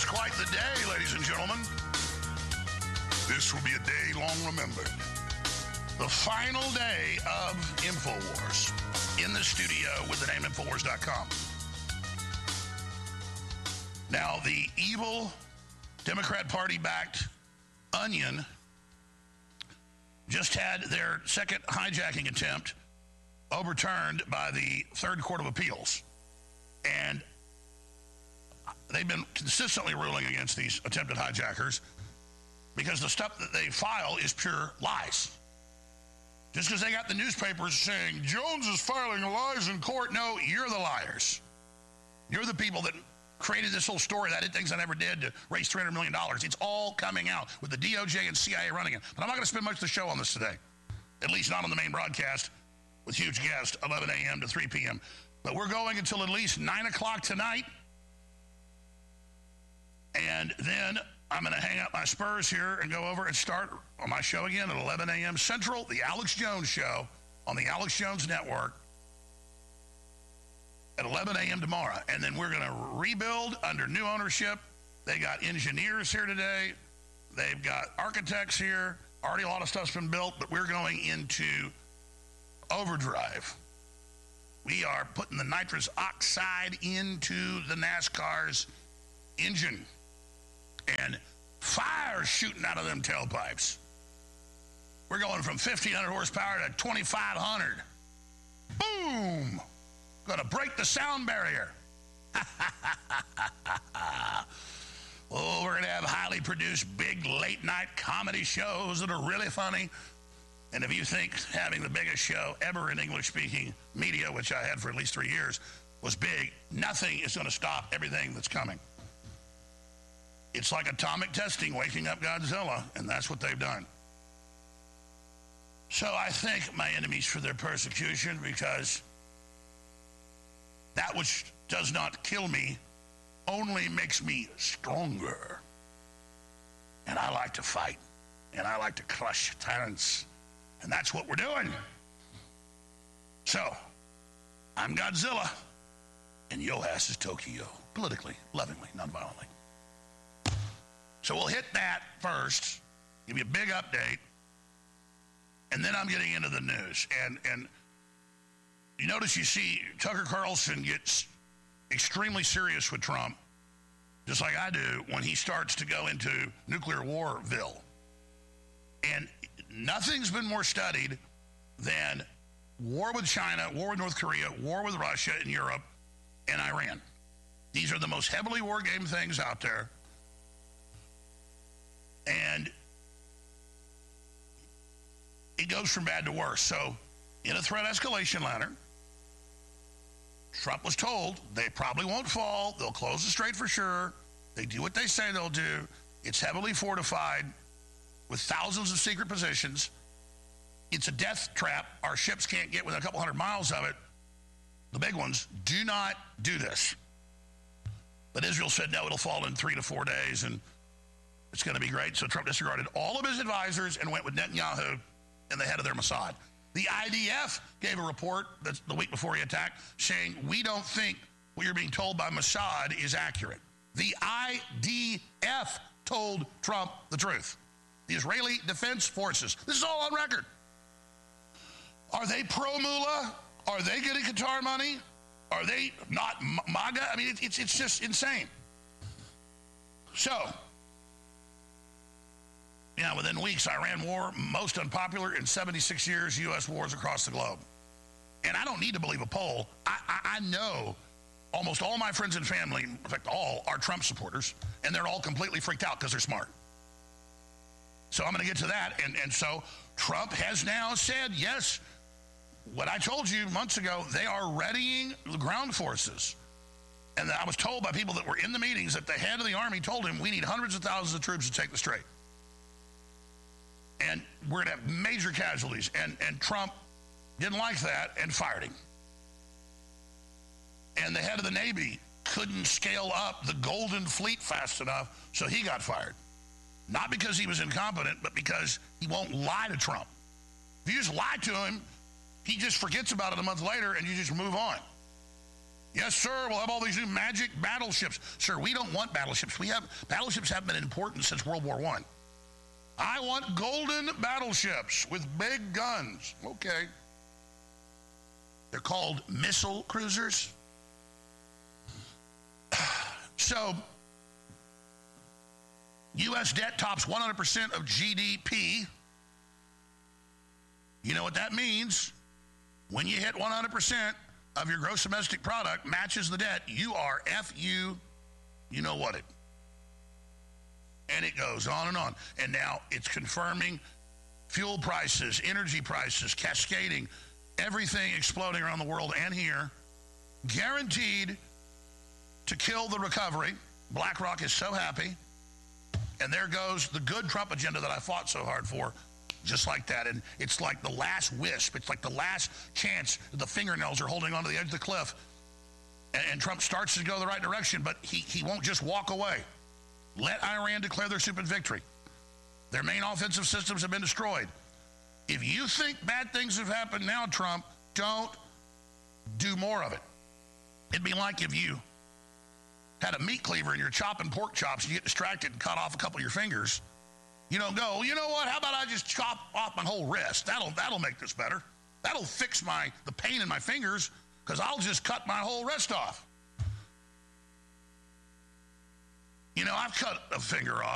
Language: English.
quite the day, ladies and gentlemen. This will be a day long remembered. The final day of InfoWars. In the studio with the name Infowars.com. Now, the evil Democrat Party-backed Onion just had their second hijacking attempt overturned by the Third Court of Appeals. And they've been consistently ruling against these attempted hijackers because the stuff that they file is pure lies. Just because they got the newspapers saying, Jones is filing lies in court. No, you're the liars. You're the people that created this whole story that I did things I never did to raise $300 million. It's all coming out with the DOJ and CIA running it. But I'm not going to spend much of the show on this today, at least not on the main broadcast with huge guests, 11 a.m. to 3 p.m. But we're going until at least 9 o'clock tonight. And then I'm going to hang up my spurs here and go over and start on my show again at 11 a.m. Central, the Alex Jones Show on the Alex Jones Network at 11 a.m. tomorrow. And then we're going to rebuild under new ownership. They got engineers here today. They've got architects here. Already a lot of stuff's been built, but we're going into overdrive. We are putting the nitrous oxide into the NASCAR's engine. And fire shooting out of them tailpipes. We're going from 1,500 horsepower to 2,500. Boom! Gonna break the sound barrier. Oh, we're gonna have highly produced, big late-night comedy shows that are really funny. And if you think having the biggest show ever in English-speaking media, which I had for at least 3 years, was big, nothing is gonna stop everything that's coming. It's like atomic testing, waking up Godzilla, and that's what they've done. So I thank my enemies for their persecution, because that which does not kill me only makes me stronger. And I like to fight, and I like to crush tyrants, and that's what we're doing. So, I'm Godzilla, and yo ass is Tokyo, politically, lovingly, non-violently. So we'll hit that first, give you a big update, and then I'm getting into the news. And you notice you see Tucker Carlson gets extremely serious with Trump, just like I do, when he starts to go into nuclear warville. And nothing's been more studied than war with China, war with North Korea, war with Russia and Europe, and Iran. These are the most heavily war-gamed things out there. And it goes from bad to worse. So, in a threat escalation ladder, Trump was told they probably won't fall. They'll close the strait for sure. They do what they say they'll do. It's heavily fortified with thousands of secret positions. It's a death trap. Our ships can't get within a couple hundred miles of it. The big ones. Do not do this. But Israel said, no, it'll fall in 3 to 4 days, and it's going to be great. So Trump disregarded all of his advisors and went with Netanyahu and the head of their Mossad. The IDF gave a report that's the week before he attacked saying, we don't think what you're being told by Mossad is accurate. The IDF told Trump the truth. The Israeli Defense Forces. This is all on record. Are they pro-Mullah? Are they getting Qatar money? Are they not MAGA? I mean, it's just insane. So, yeah, within weeks, Iran war, most unpopular in 76 years, U.S. wars across the globe. And I don't need to believe a poll. I know almost all my friends and family, in fact, all are Trump supporters, and they're all completely freaked out because they're smart. So I'm going to get to that. And so Trump has now said, yes, what I told you months ago, they are readying the ground forces. And I was told by people that were in the meetings that the head of the Army told him, we need hundreds of thousands of troops to take the strait. And we're going to have major casualties. And Trump didn't like that and fired him. And the head of the Navy couldn't scale up the Golden Fleet fast enough, so he got fired. Not because he was incompetent, but because he won't lie to Trump. If you just lie to him, he just forgets about it a month later and you just move on. Yes, sir, we'll have all these new magic battleships. Sir, we don't want battleships. Battleships haven't been important since World War I. I want golden battleships with big guns. Okay. They're called missile cruisers. So, U.S. debt tops 100% of GDP. You know what that means? When you hit 100% of your gross domestic product matches the debt, you are F-U, you know what it. And it goes on and on. And now it's confirming fuel prices, energy prices, cascading, everything exploding around the world and here, guaranteed to kill the recovery. BlackRock is so happy. And there goes the good Trump agenda that I fought so hard for, just like that. And it's like the last wisp. It's like the last chance. The fingernails are holding onto the edge of the cliff. And Trump starts to go the right direction, but he won't just walk away. Let Iran declare their stupid victory. Their main offensive systems have been destroyed. If you think bad things have happened now, Trump, don't do more of it. It'd be like if you had a meat cleaver and you're chopping pork chops and you get distracted and cut off a couple of your fingers. You don't go, you know what, how about I just chop off my whole wrist? That'll make this better. That'll fix the pain in my fingers, because I'll just cut my whole wrist off. You know, I've cut a finger off.